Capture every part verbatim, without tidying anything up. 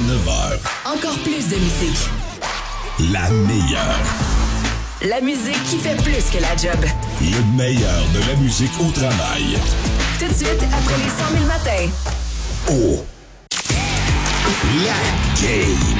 neuf heures. Encore plus de musique. La meilleure. La musique qui fait plus que la job. Le meilleur de la musique au travail. Tout de suite, après les cent mille matins. Oh. La game.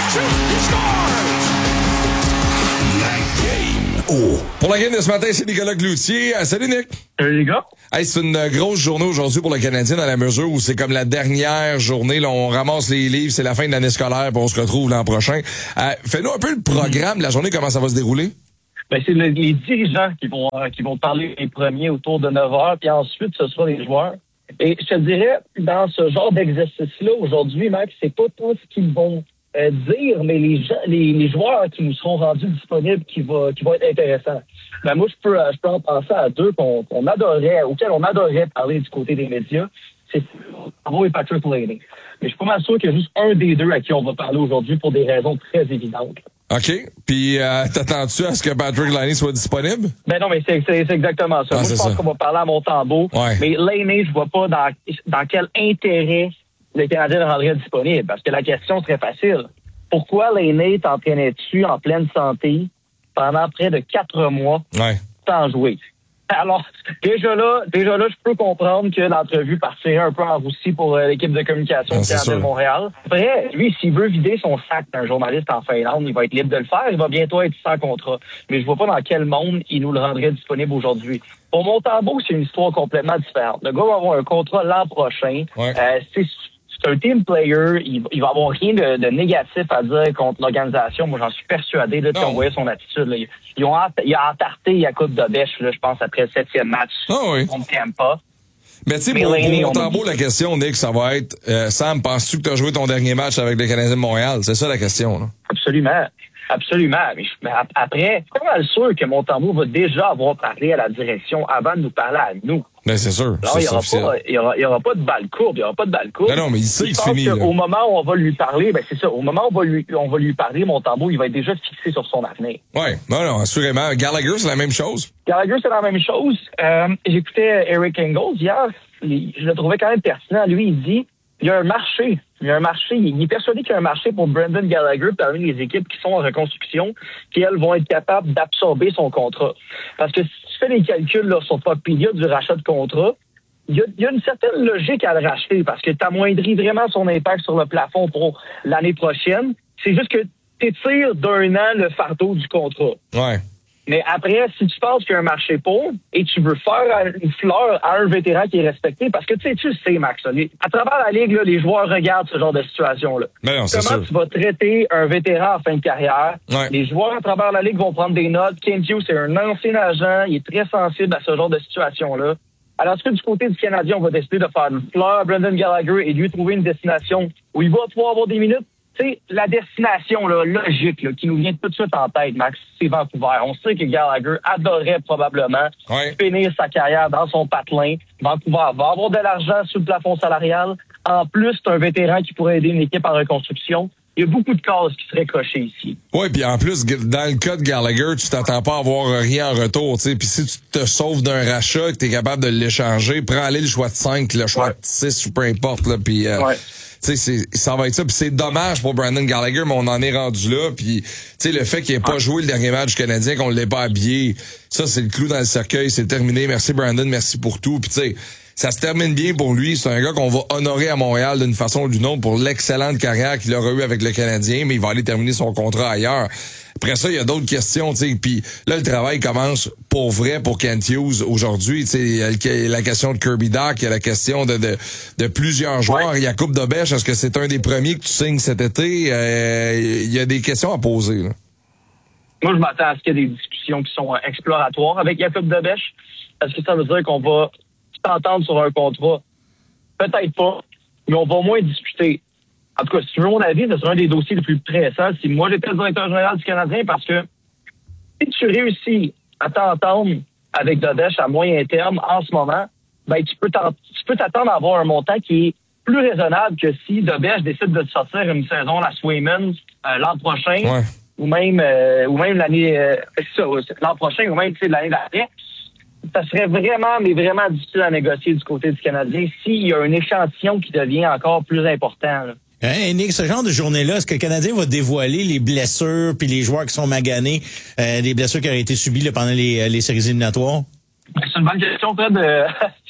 La game. Oh. Pour la game de ce matin, c'est Nicolas Cloutier. Euh, salut Nick. Salut les gars. Hey, c'est une grosse journée aujourd'hui pour le Canadien dans la mesure où c'est comme la dernière journée. Là, on ramasse les livres, c'est la fin de l'année scolaire, puis on se retrouve l'an prochain. Euh, fais-nous un peu le programme de la journée, comment ça va se dérouler? Ben, c'est le, les dirigeants qui vont euh, qui vont parler les premiers autour de neuf heures, puis ensuite, ce sera les joueurs. Et je te dirais, dans ce genre d'exercice-là, aujourd'hui, Max, c'est pas tout ce qu'ils vont euh, dire, mais les, gens, les les joueurs qui nous seront rendus disponibles qui va qui vont être intéressants. Ben moi, je peux je peux en penser à deux qu'on qu'on adorait, auxquels on adorait parler du côté des médias. C'est Montembeault et Patrick Laine. Mais je suis pas mal sûr qu'il y a juste un des deux à qui on va parler aujourd'hui pour des raisons très évidentes. OK. Puis, euh, t'attends-tu à ce que Patrick Laine soit disponible? Ben non, mais c'est, c'est, c'est exactement ça. Ah, Moi, je pense ça. qu'on va parler à Montembeault. Ouais. Mais Laine, je vois pas dans, dans quel intérêt le Canadien le rendrait disponible. Parce que la question serait facile. Pourquoi Laine t'entraînais-tu en pleine santé pendant près de quatre mois Ouais. sans jouer? Alors, déjà là, déjà là, je peux comprendre que l'entrevue partirait un peu en roussi pour euh, l'équipe de communication Ah, du c'est Canadien de sûr. Montréal. Après, lui, s'il veut vider son sac d'un journaliste en Finlande, il va être libre de le faire. Il va bientôt être sans contrat. Mais je vois pas dans quel monde il nous le rendrait disponible aujourd'hui. Pour Montembeault, c'est une histoire complètement différente. Le gars va avoir un contrat l'an prochain. Ouais. Euh, c'est C'est un team player. Il, il va avoir rien de, de négatif à dire contre l'organisation. Moi, j'en suis persuadé. Là, on voyait son attitude. Là. Ils ont, il a entarté Yacoub Dobèche, là, je pense, après le septième match. Ah oui. On ne t'aime pas. Mais tu sais, Mais pour, pour Laine, on Montembeault, a- la question, Nick, ça va être, euh, Sam, penses-tu que tu as joué ton dernier match avec le Canadien de Montréal? C'est ça la question, là. Absolument. Absolument. Mais, je- mais ap- après, je suis pas mal sûr que Montembeault va déjà avoir parlé à la direction avant de nous parler à nous. Ben, c'est sûr. Alors, C'est il n'y aura, officiel. pas- il y aura, il y aura pas de balle courbe. Il n'y aura pas de balle courbe. Non, non, mais il sait Je que c'est pense fini, là. qu'au moment où on va lui parler, ben c'est ça. Au moment où on va lui, on va lui parler, Montembeault, il va être déjà fixé sur son avenir. Ouais. Non, non, assurément. Gallagher, c'est la même chose. Gallagher, c'est la même chose. Euh, j'écoutais Eric Engels hier. Il- je le trouvais quand même pertinent. Lui, il dit, il y a un marché. Il y a un marché. Il est persuadé qu'il y a un marché pour Brendan Gallagher parmi les équipes qui sont en reconstruction, qui, elles, vont être capables d'absorber son contrat. Parce que si tu fais les calculs là, sur Poppelia du rachat de contrat, il y, a, il y a une certaine logique à le racheter parce que tu amoindris vraiment son impact sur le plafond pour l'année prochaine. C'est juste que tu étires d'un an le fardeau du contrat. Ouais. Mais après, si tu penses qu'il y a un marché pour et tu veux faire une fleur à un vétéran qui est respecté, parce que tu sais, tu sais, Max, là, les- à travers la Ligue, là, les joueurs regardent ce genre de situation-là. Ben non, c'est Comment sûr. tu vas traiter un vétéran en fin de carrière? Ouais. Les joueurs à travers la Ligue vont prendre des notes. Kent Hughes, c'est un ancien agent. Il est très sensible à ce genre de situation-là. Alors, est-ce que du côté du Canadien, on va décider de faire une fleur à Brendan Gallagher et lui trouver une destination où il va pouvoir avoir des minutes? Tu sais, la destination là, logique là, qui nous vient tout de suite en tête, Max, c'est Vancouver. On sait que Gallagher adorerait probablement Ouais. finir sa carrière dans son patelin. Vancouver va avoir de l'argent sur le plafond salarial. En plus, c'est un vétéran qui pourrait aider une équipe en reconstruction. Il y a beaucoup de cases qui seraient cochées ici. Ouais, puis en plus, dans le cas de Gallagher, tu t'attends pas à avoir rien en retour, tu sais. Puis si tu te sauves d'un rachat, que t'es capable de l'échanger, prends-le le choix de cinq, le choix Ouais. de six, ou peu importe, là. Puis, euh, Ouais. tu sais, c'est- ça va être ça. Puis c'est dommage pour Brandon Gallagher, mais on en est rendu là. Puis, tu sais, le fait qu'il ait pas joué le dernier match canadien, qu'on l'ait pas habillé, ça, c'est le clou dans le cercueil. C'est terminé. Merci, Brandon. Merci pour tout. Puis, tu sais, ça se termine bien pour lui. C'est un gars qu'on va honorer à Montréal d'une façon ou d'une autre pour l'excellente carrière qu'il aura eue avec le Canadien, mais il va aller terminer son contrat ailleurs. Après ça, il y a d'autres questions, tu sais. Puis là, le travail commence pour vrai pour Kent Hughes aujourd'hui. Tu sais, il y a la question de Kirby Dach, il y a la question de, de, de plusieurs joueurs. Ouais. Yacoub Dobèche, est-ce que c'est un des premiers que tu signes cet été? Euh, il y a des questions à poser, là. Moi, je m'attends à ce qu'il y ait des discussions qui sont euh, exploratoires avec Yacoub Dobèche. Est-ce que ça veut dire qu'on va s'entendre sur un contrat? Peut-être pas, mais on va au moins discuter. En tout cas, si tu veux mon avis, ce serait un des dossiers les plus pressants si moi j'étais le directeur général du Canadien, parce que si tu réussis à t'entendre avec Dobèche à moyen terme en ce moment, ben tu peux t'en- tu peux t'attendre à avoir un montant qui est plus raisonnable que si Dobèche décide de te sortir une saison à Swayman euh, l'an prochain. Ouais. Ou même euh, ou même l'année euh, c'est ça, l'an prochain ou même tu sais, l'année d'après, ça serait vraiment, mais vraiment difficile à négocier du côté du Canadien s'il y a un échantillon qui devient encore plus important. Là. Hein, Nick, ce genre de journée-là, est-ce que le Canadien va dévoiler les blessures puis les joueurs qui sont maganés, euh, des blessures qui auraient été subies là, pendant les, les séries éliminatoires? C'est une bonne question, Fred. Euh,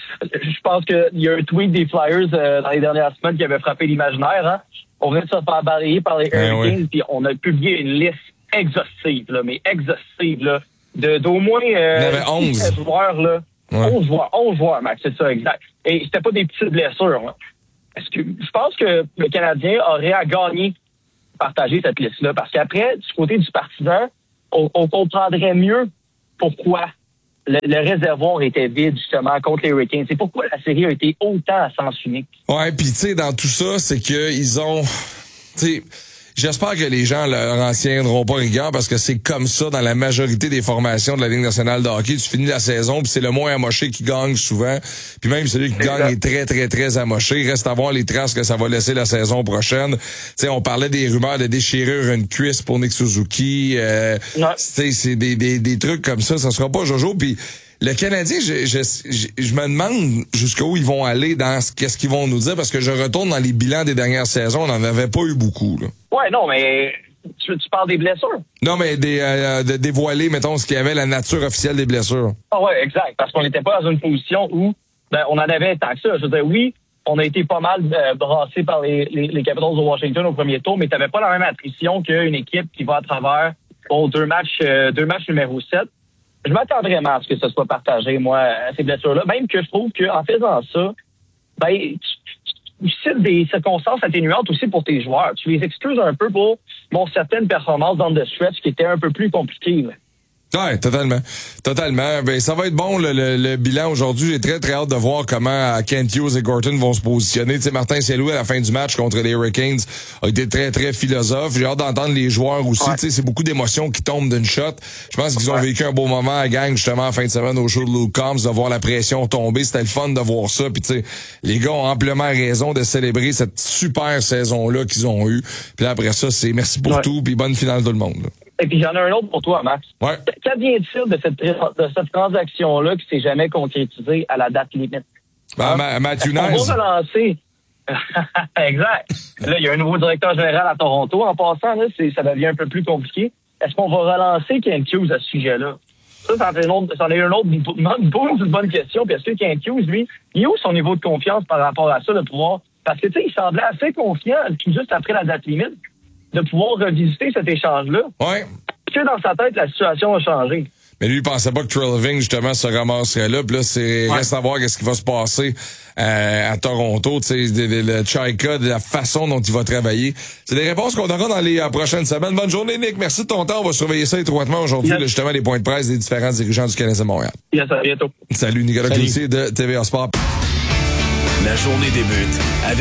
je pense qu'il y a un tweet des Flyers euh, dans les dernières semaines qui avait frappé l'imaginaire. Hein? On venait de se faire balayer par les Hurricanes, puis on a publié une liste exhaustive, là, mais exhaustive, là, de d'au moins euh, onze joueurs, là. Ouais. onze joueurs, onze joueurs, Max, c'est ça, exact. Et c'était pas des petites blessures. Hein. Est-ce que je pense que le Canadien aurait à gagner partager cette liste-là, parce qu'après, du côté du partisan, on, on comprendrait mieux pourquoi le, le réservoir était vide, justement, contre les Hurricanes. C'est pourquoi la série a été autant à sens unique. Ouais, puis tu sais, dans tout ça, c'est que ils ont... Tu sais, j'espère que les gens leur en tiendront pas rigueur, parce que c'est comme ça dans la majorité des formations de la Ligue nationale de hockey. Tu finis la saison, puis c'est le moins amoché qui gagne souvent. Puis même celui qui Exact. gagne est très, très, très amoché. Il reste à voir les traces que ça va laisser la saison prochaine. Tu sais, on parlait des rumeurs de déchirure une cuisse pour Nick Suzuki. Euh, Ouais. tu sais, c'est des, des, des trucs comme ça. Ça sera pas Jojo. Puis le Canadien, je, je, je, je me demande jusqu'où ils vont aller dans ce qu'est-ce qu'ils vont nous dire, parce que je retourne dans les bilans des dernières saisons, on n'en avait pas eu beaucoup, là. Ouais, non, mais tu, tu parles des blessures. Non, mais des, euh, de dévoiler, mettons, ce qu'il y avait, la nature officielle des blessures. Ah ouais, exact, parce qu'on n'était pas dans une position où ben, on en avait tant que ça. Je veux dire, oui, on a été pas mal euh, brassé par les, les, les Capitals de Washington au premier tour, mais tu n'avais pas la même attrition qu'une équipe qui va à travers bon, deux matchs euh, deux matchs numéro sept. Je m'attends vraiment à ce que ça soit partagé, moi, ces blessures-là. Même que je trouve qu'en faisant ça, ben, tu, tu, tu cites des circonstances atténuantes aussi pour tes joueurs. Tu les excuses un peu pour bon, certaines performances dans le stretch qui étaient un peu plus compliquées. Là. Ouais, totalement. Totalement. Ben, ça va être bon, le, le, le bilan aujourd'hui. J'ai très, très hâte de voir comment Kent Hughes et Gorton vont se positionner. Tu sais, Martin Saint-Louis, à la fin du match contre les Hurricanes, a été très, très philosophe. J'ai hâte d'entendre les joueurs aussi. Ouais. Tu sais, c'est beaucoup d'émotions qui tombent d'une shot. Je pense qu'ils ont Ouais. vécu un beau moment à gang, justement, en fin de semaine au show de Luke Combs, de voir la pression tomber. C'était le fun de voir ça. Puis, tu sais, les gars ont amplement raison de célébrer cette super saison-là qu'ils ont eue. Puis là, après ça, c'est merci pour Ouais. tout, puis bonne finale tout le monde, là. Et puis j'en ai un autre pour toi, Max. Ouais. Qu'advient-il de cette, de cette transaction-là qui s'est jamais concrétisée à la date limite? Ben, Ma- Matthew Est-ce qu'on Nice. va relancer? Exact. Là, il y a un nouveau directeur général à Toronto. En passant, là, c'est, ça devient un peu plus compliqué. Est-ce qu'on va relancer Kent Hughes à ce sujet-là? Ça, ça en est une autre, ça en est une autre une bonne, une bonne question. Puis est-ce que Kent Hughes, lui, il est où son niveau de confiance par rapport à ça, de pouvoir... Parce que, tu sais, il semblait assez confiant, tout juste après la date limite, de pouvoir revisiter cet échange-là. Ouais. Que dans sa tête, la situation a changé. Mais lui, il pensait pas que Treliving, justement, se ramasserait là. Puis là, c'est Ouais. reste à voir qu'est-ce qui va se passer euh, à Toronto. Tu sais, de- de- le Chaika, de la façon dont il va travailler. C'est des réponses qu'on aura dans les euh, prochaines semaines. Bonne journée, Nick. Merci de ton temps. On va surveiller ça étroitement aujourd'hui, Yes. là, justement, les points de presse des différents dirigeants du Canadien de Montréal. Yes, à bientôt. Salut, Nicolas Salut. Cloutier de T V A Sport. La journée débute avec